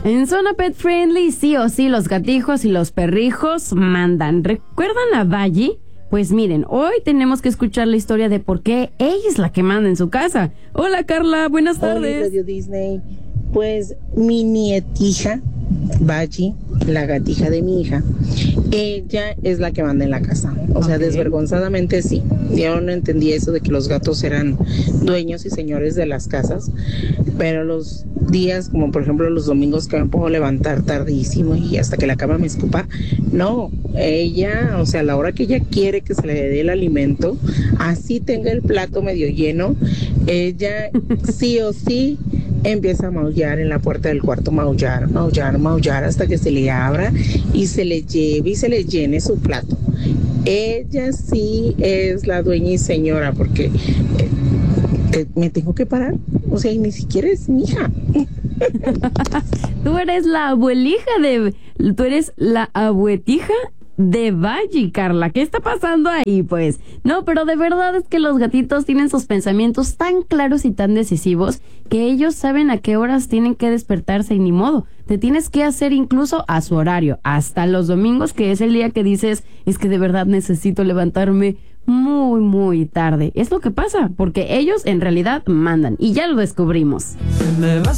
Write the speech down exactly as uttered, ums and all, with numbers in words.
En Zona Pet Friendly, sí o sí, los gatijos y los perrijos mandan. ¿Recuerdan a Valle? Pues miren, hoy tenemos que escuchar la historia de por qué ella es la que manda en su casa. Hola Carla, buenas tardes. Hola Radio Disney. Pues mi nietija, Valle, la gatija de mi hija, ella es la que manda en la casa. O sea, Okay. Desvergonzadamente sí. Yo no entendí eso de que los gatos eran dueños y señores de las casas, pero los días, como por ejemplo los domingos que me puedo levantar tardísimo y hasta que la cama me escupa, no, ella, o sea, a la hora que ella quiere que se le dé el alimento, así tenga el plato medio lleno, ella sí o sí empieza a maullar en la puerta del cuarto, maullar, maullar, maullar hasta que se le abra y se le lleve y se le llene su plato. Ella sí es la dueña y señora, porque eh, eh, me tengo que parar, o sea, y ni siquiera es mi hija. Tú eres la abuelija de... Tú eres la abuetija de Valle, Carla. ¿Qué está pasando ahí, pues? No, pero de verdad es que los gatitos tienen sus pensamientos tan claros y tan decisivos que ellos saben a qué horas tienen que despertarse y ni modo. Te tienes que hacer incluso a su horario, hasta los domingos, que es el día que dices, es que de verdad necesito levantarme muy, muy tarde. Es lo que pasa, porque ellos en realidad mandan y ya lo descubrimos.